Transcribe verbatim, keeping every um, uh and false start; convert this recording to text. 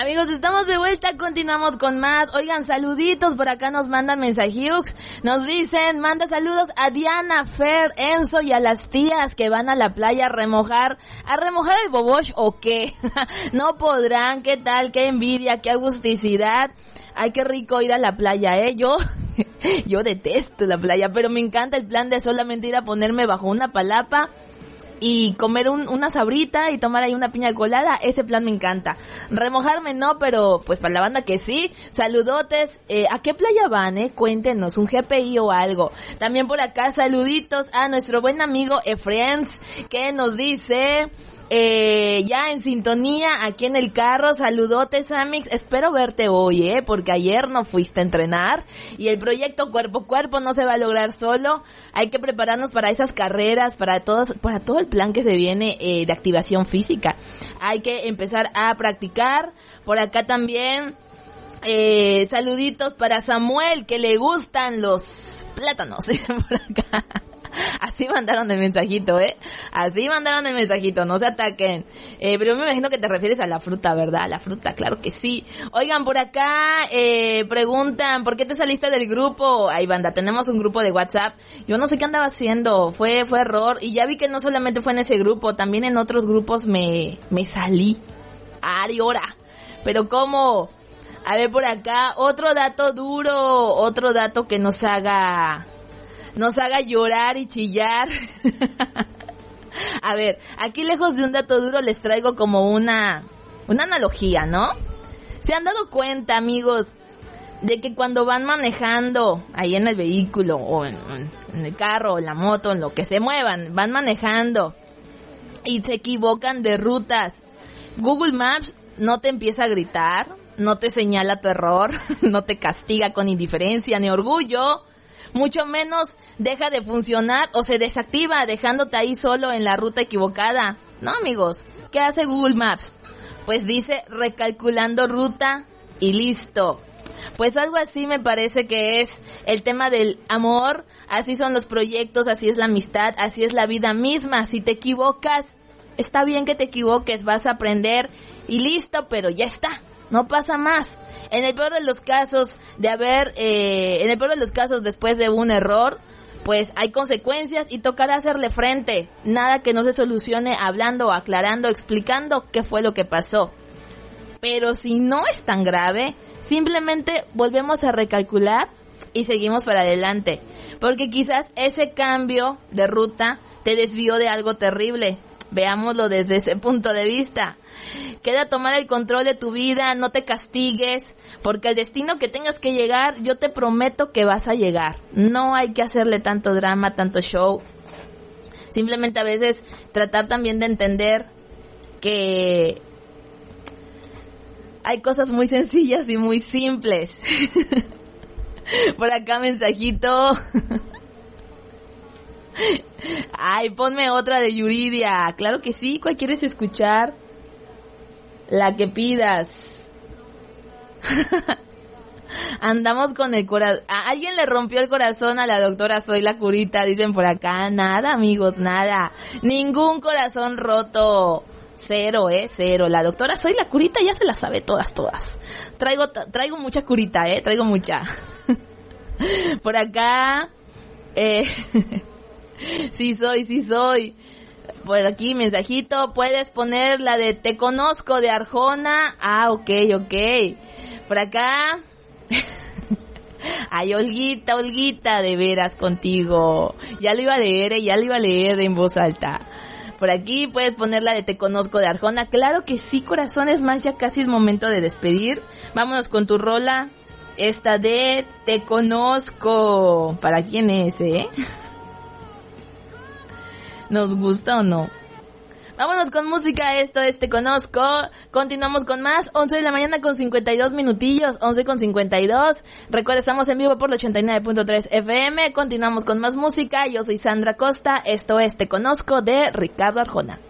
Amigos, estamos de vuelta, continuamos con más. Oigan, saluditos, por acá nos mandan mensajiux, nos dicen, manda saludos a Diana, Fer, Enzo y a las tías que van a la playa a remojar, a remojar el bobosh o qué. No podrán, qué tal, qué envidia, qué agusticidad. Ay, qué rico ir a la playa, ¿eh? Yo, yo detesto la playa, pero me encanta el plan de solamente ir a ponerme bajo una palapa y comer un, una sabrita y tomar ahí una piña colada. Ese plan me encanta. Remojarme no, pero pues para la banda que sí. Saludotes. Eh, ¿A qué playa van, eh? Cuéntenos, un G P I o algo. También por acá saluditos a nuestro buen amigo Efrens, que nos dice... Eh, ya en sintonía aquí en el carro. Saludotes, Amix, espero verte hoy, eh, porque ayer no fuiste a entrenar y el proyecto cuerpo a cuerpo no se va a lograr solo. Hay que prepararnos para esas carreras, para todos, para todo el plan que se viene eh, de activación física. Hay que empezar a practicar. Por acá también eh, saluditos para Samuel, que le gustan los plátanos, dicen por acá. Así mandaron el mensajito, ¿eh? Así mandaron el mensajito, no se ataquen. Eh, pero me imagino que te refieres a la fruta, ¿verdad? A la fruta, claro que sí. Oigan, por acá eh, preguntan, ¿por qué te saliste del grupo? Ay, banda, tenemos un grupo de WhatsApp. Yo no sé qué andaba haciendo, fue fue error. Y ya vi que no solamente fue en ese grupo, también en otros grupos me, me salí. Ari, hora. Pero ¿cómo? A ver, por acá, otro dato duro, otro dato que nos haga... nos haga llorar y chillar. A ver, aquí lejos de un dato duro les traigo como una una analogía, ¿no? ¿Se han dado cuenta, amigos, de que cuando van manejando ahí en el vehículo o en, en el carro o en la moto, en lo que se muevan, van manejando y se equivocan de rutas, Google Maps no te empieza a gritar, no te señala tu error, no te castiga con indiferencia ni orgullo, mucho menos deja de funcionar o se desactiva dejándote ahí solo en la ruta equivocada? No, amigos, ¿qué hace Google Maps? Pues dice recalculando ruta y listo. Pues algo así me parece que es el tema del amor, así son los proyectos, así es la amistad, así es la vida misma. Si te equivocas, está bien que te equivoques, vas a aprender y listo, pero ya está, no pasa más. En el peor de los casos de haber, eh, en el peor de los casos después de un error, pues hay consecuencias y tocará hacerle frente. Nada que no se solucione hablando, aclarando, explicando qué fue lo que pasó. Pero si no es tan grave, simplemente volvemos a recalcular y seguimos para adelante. Porque quizás ese cambio de ruta te desvió de algo terrible. Veámoslo desde ese punto de vista. Queda tomar el control de tu vida, no te castigues, porque el destino que tengas que llegar, yo te prometo que vas a llegar. No hay que hacerle tanto drama, tanto show. Simplemente a veces tratar también de entender que hay cosas muy sencillas y muy simples. Por acá mensajito. Ay, ponme otra de Yuridia. Claro que sí, ¿cuál quieres escuchar? La que pidas. Andamos con el corazón. ¿A alguien le rompió el corazón a la doctora Soy la Curita? Dicen por acá. Nada, amigos, nada. Ningún corazón roto. Cero, eh, cero. La doctora Soy la Curita ya se la sabe todas, todas. Traigo, traigo mucha curita, eh, traigo mucha. Por acá. Eh, sí soy, sí soy. Por aquí, mensajito, puedes poner la de Te Conozco de Arjona. Ah, ok, ok. Por acá. Ay, Olguita, Olguita, de veras contigo. Ya lo iba a leer, eh, ya lo iba a leer en voz alta. Por aquí puedes poner la de Te Conozco de Arjona. Claro que sí, corazón, es más, ya casi es momento de despedir. Vámonos con tu rola. Esta de Te Conozco. ¿Para quién es, eh? ¿Nos gusta o no? Vámonos con música, esto es Te Conozco. Continuamos con más, once de la mañana con cincuenta y dos minutillos, once con cincuenta y dos. Recuerda, estamos en vivo por el ochenta y nueve punto tres F M. Continuamos con más música, yo soy Sandra Costa, esto es Te Conozco de Ricardo Arjona.